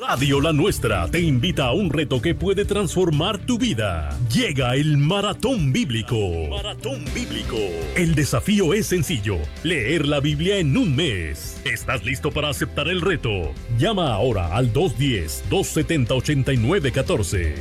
Radio La Nuestra te invita a un reto que puede transformar tu vida. Llega el Maratón Bíblico. Maratón Bíblico. El desafío es sencillo: leer la Biblia en un mes. ¿Estás listo para aceptar el reto? Llama ahora al 210-270-8914.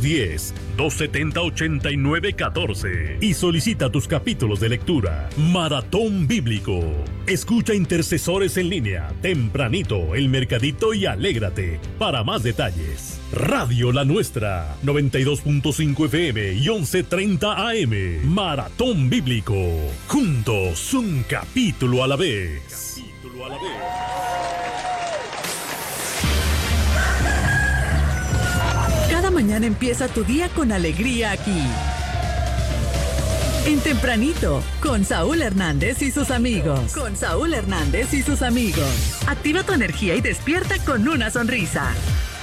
210-270-8914. Y solicita tus capítulos de lectura. Maratón Bíblico. Escucha Intercesores en línea, tempranito, El Mercadito y alégrate. Para más detalles, Radio La Nuestra, 92.5 FM y 11:30 AM. Maratón Bíblico. Juntos, un capítulo a la vez. Capítulo a la vez. Cada mañana empieza tu día con alegría aquí. En Tempranito, con Saúl Hernández y sus amigos. Activa tu energía y despierta con una sonrisa.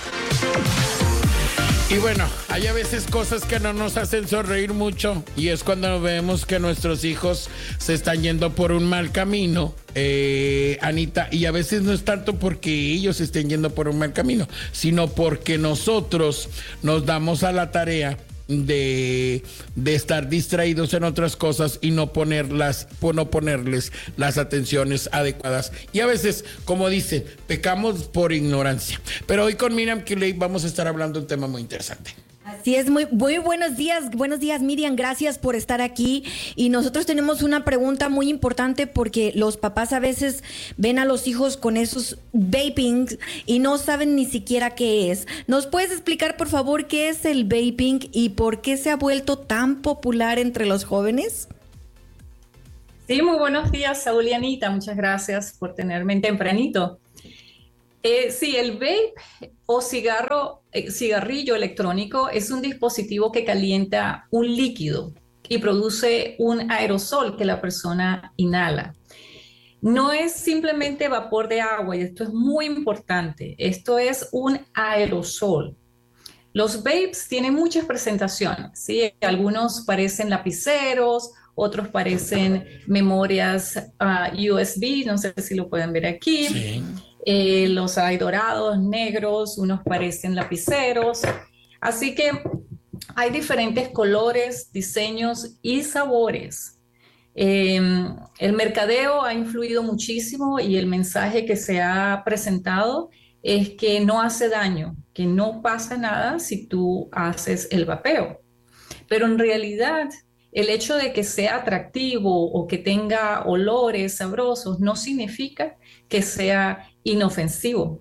Y bueno, hay a veces cosas que no nos hacen sonreír mucho, y es cuando vemos que nuestros hijos se están yendo por un mal camino, Anita, y a veces no es tanto porque ellos estén yendo por un mal camino, sino porque nosotros nos damos a la tarea de estar distraídos en otras cosas y no ponerles las atenciones adecuadas. Y a veces, como dicen, pecamos por ignorancia. Pero hoy con Miriam Kirley vamos a estar hablando de un tema muy interesante. Así es, muy buenos días Miriam, gracias por estar aquí. Y nosotros tenemos una pregunta muy importante porque los papás a veces ven a los hijos con esos vaping y no saben ni siquiera qué es. ¿Nos puedes explicar, por favor, qué es el vaping y por qué se ha vuelto tan popular entre los jóvenes? Sí, muy buenos días, Saúl y Anita, muchas gracias por tenerme en tempranito. Sí, el vape o cigarrillo electrónico es un dispositivo que calienta un líquido y produce un aerosol que la persona inhala. No es simplemente vapor de agua, y esto es muy importante, esto es un aerosol. Los vapes tienen muchas presentaciones, ¿sí? Algunos parecen lapiceros, otros parecen memorias USB, no sé si lo pueden ver aquí. Sí. Los hay dorados, negros, unos parecen lapiceros. Así que hay diferentes colores, diseños y sabores. El mercadeo ha influido muchísimo y el mensaje que se ha presentado es que no hace daño, que no pasa nada si tú haces el vapeo. Pero en realidad, el hecho de que sea atractivo o que tenga olores sabrosos no significa que sea inofensivo.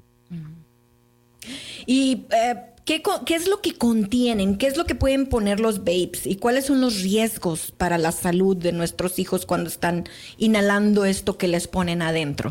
¿Y qué es lo que contienen? ¿Qué es lo que pueden poner los vapes? ¿Y cuáles son los riesgos para la salud de nuestros hijos cuando están inhalando esto que les ponen adentro?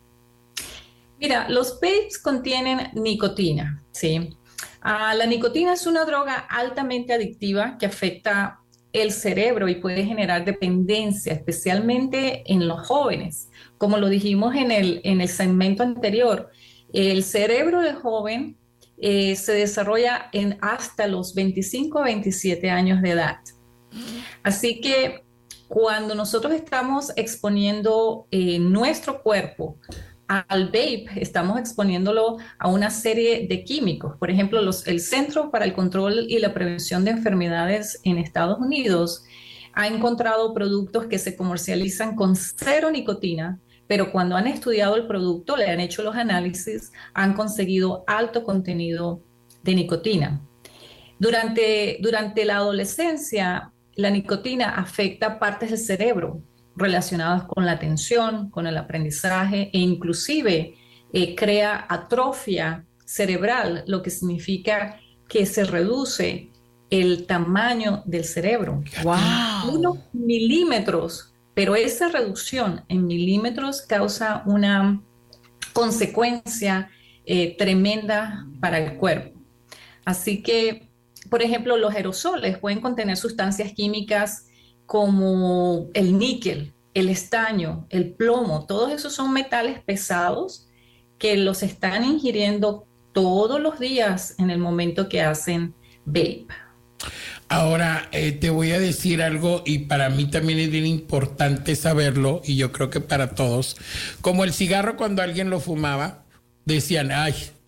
Mira, los vapes contienen nicotina, ¿sí? La nicotina es una droga altamente adictiva que afecta el cerebro y puede generar dependencia, especialmente en los jóvenes. Como lo dijimos en el segmento anterior, el cerebro del joven se desarrolla en hasta los 25 a 27 años de edad. Así que cuando nosotros estamos exponiendo nuestro cuerpo al vape, estamos exponiéndolo a una serie de químicos. Por ejemplo, el Centro para el Control y la Prevención de Enfermedades en Estados Unidos ha encontrado productos que se comercializan con 0 nicotina, pero cuando han estudiado el producto, le han hecho los análisis, han conseguido alto contenido de nicotina. Durante la adolescencia, la nicotina afecta partes del cerebro relacionadas con la atención, con el aprendizaje e inclusive crea atrofia cerebral, lo que significa que se reduce el tamaño del cerebro. ¡Wow! Unos milímetros, pero esa reducción en milímetros causa una consecuencia tremenda para el cuerpo. Así que, por ejemplo, los aerosoles pueden contener sustancias químicas como el níquel, el estaño, el plomo. Todos esos son metales pesados que los están ingiriendo todos los días en el momento que hacen vape. Ahora, te voy a decir algo, y para mí también es bien importante saberlo, y yo creo que para todos. Como el cigarro, cuando alguien lo fumaba, decían, ay,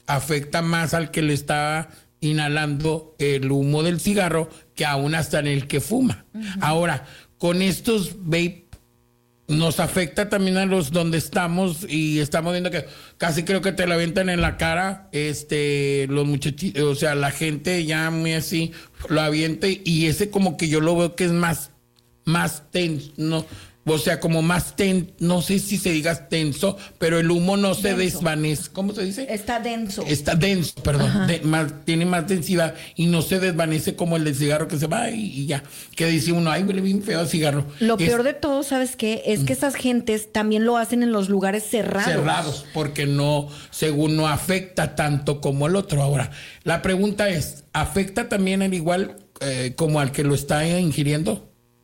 afecta más al que le está inhalando el humo del cigarro que aún hasta en el que fuma. Ahora, con estos vape nos afecta también a los donde estamos y estamos viendo que casi creo que te la avientan en la cara, los muchachitos, o sea, la gente ya muy así lo avienta y ese como que yo lo veo que es más tenso, no, o sea, como más no sé si se diga tenso, pero el humo no se desvanece. ¿Cómo se dice? Está denso. Está denso, perdón. Tiene más densidad y no se desvanece como el del cigarro que se va y ya. Que dice uno, ay, huele bien feo el cigarro. Lo peor de todo, ¿sabes qué? Es que esas gentes también lo hacen en los lugares cerrados. Cerrados, porque no, según no afecta tanto como el otro. Ahora, la pregunta es, ¿afecta también al igual como al que lo está ingiriendo?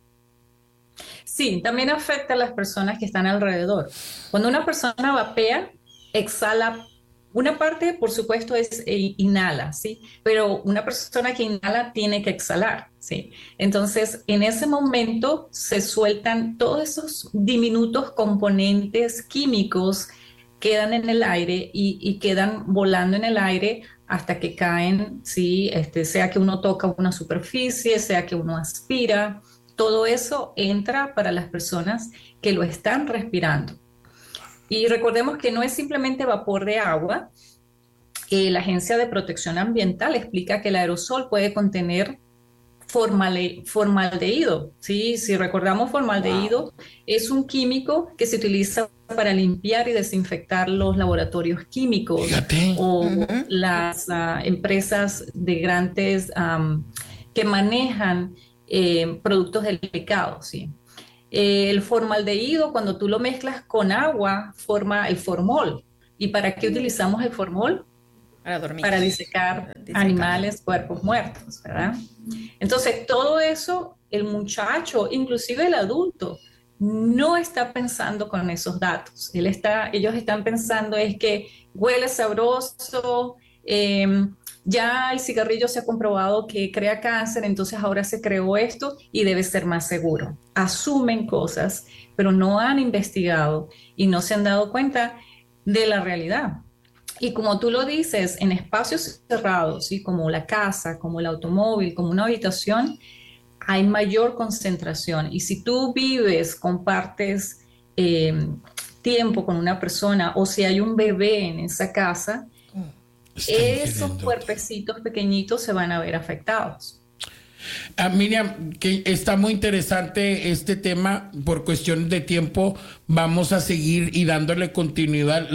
Sí, también afecta a las personas que están alrededor. Cuando una persona vapea, exhala. Una parte, por supuesto, es inhala, ¿sí? Pero una persona que inhala tiene que exhalar, ¿sí? Entonces, en ese momento se sueltan todos esos diminutos componentes químicos, quedan en el aire y quedan volando en el aire hasta que caen, ¿sí? Sea que uno toca una superficie, sea que uno aspira. Todo eso entra para las personas que lo están respirando. Y recordemos que no es simplemente vapor de agua. La Agencia de Protección Ambiental explica que el aerosol puede contener formaldehído. ¿Sí? Si recordamos, formaldehído es un químico que se utiliza para limpiar y desinfectar los laboratorios químicos. Fíjate. O las empresas de grandes que manejan productos delicados, ¿sí? El formaldehído, cuando tú lo mezclas con agua, forma el formol. ¿Y para qué utilizamos el formol? Para dormir. Para disecar animales, cuerpos muertos, ¿verdad? Entonces, todo eso, el muchacho, inclusive el adulto, no está pensando con esos datos. Ellos están pensando es que huele sabroso, ya el cigarrillo se ha comprobado que crea cáncer, entonces ahora se creó esto y debe ser más seguro. Asumen cosas, pero no han investigado y no se han dado cuenta de la realidad. Y como tú lo dices, en espacios cerrados, ¿sí? Como la casa, como el automóvil, como una habitación, hay mayor concentración. Y si tú compartes tiempo con una persona o si hay un bebé en esa casa, esos cuerpecitos pequeñitos se van a ver afectados. Miriam, que está muy interesante este tema. Por cuestiones de tiempo vamos a seguir y dándole continuidad.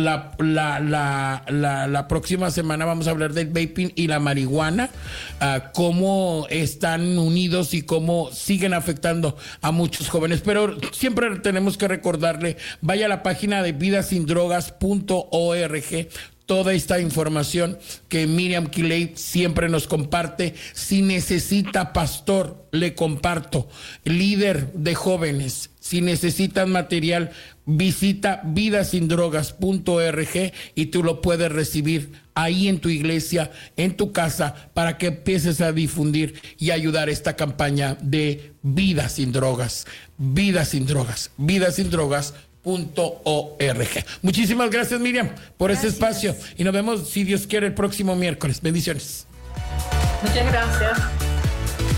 La próxima semana vamos a hablar del vaping y la marihuana, cómo están unidos y cómo siguen afectando a muchos jóvenes. Pero siempre tenemos que recordarle, vaya a la página de vidasindrogas.org. Toda esta información que Miriam Kiley siempre nos comparte. Si necesita pastor, le comparto. Líder de jóvenes, si necesitan material, visita vidasindrogas.org y tú lo puedes recibir ahí en tu iglesia, en tu casa, para que empieces a difundir y ayudar esta campaña de Vida Sin Drogas. Vida Sin Drogas. Vida Sin Drogas. .org. Muchísimas gracias, Miriam, por este espacio y nos vemos, si Dios quiere, el próximo miércoles. Bendiciones. Muchas gracias.